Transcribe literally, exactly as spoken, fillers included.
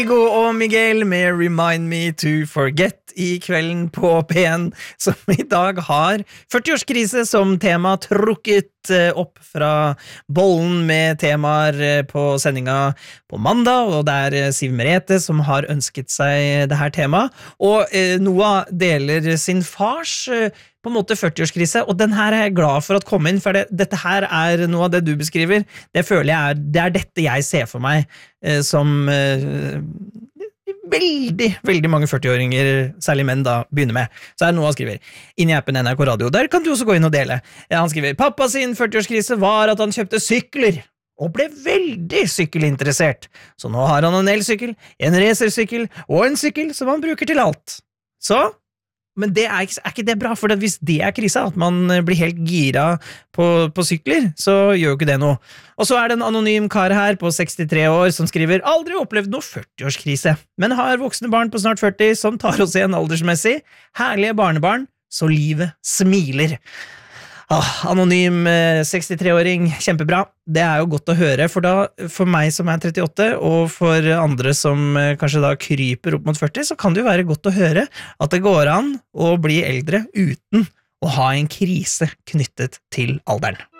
Igo og Miguel med Remind Me to Forget i kvelden på P en, som i dag har førti-årskrise som tema, trukket opp fra bollen med temaer på sendinga på mandag, og det er Siv Merete som har ønsket seg det her temaet, og Noah deler sin fars på en måte førti-årskrise, og den her er jeg glad for at kom inn, for det, dette her er noe av det du beskriver, det føler jeg er, det er dette jeg ser for meg eh, som eh, veldig, veldig mange førti-åringer, særlig menn da, begynner med. Så er det noe han skriver, inn i appen N R K Radio, der kan du også gå inn og dele. Han skriver, pappa sin førti-årskrise var at han kjøpte sykler, og ble veldig sykkelinteressert. Så nå har han en elsykkel, en racersykkel, og en sykkel som han bruker til alt. Så... Men det er, ikke, er ikke det bra, for hvis det er krisa, at man blir helt gira på, på sykler, så gjør jo ikke det noe. Og så er det en anonym kar her på sekstitre år som skriver aldri opplevd noe førti-årskrise, men har voksne barn på snart førti som tar oss igjen aldersmessig, herlige barnebarn, så livet smiler. Ah, anonym sekstitre-åring, kjempebra. Det er jo godt å høre, for da, for meg som er trettiåtte, og for andre som kanskje da kryper opp mot førti, så kan det jo være godt å høre at det går an å bli eldre uten å ha en krise knyttet til alderen.